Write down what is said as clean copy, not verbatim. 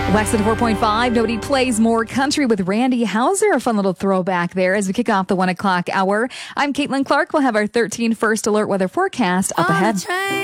Wax at 4.5. Nobody plays more country with Randy Houser. A fun little throwback there as we kick off the 1 o'clock hour. I'm Caitlin Clark. We'll have our 13 first alert weather forecast up ahead.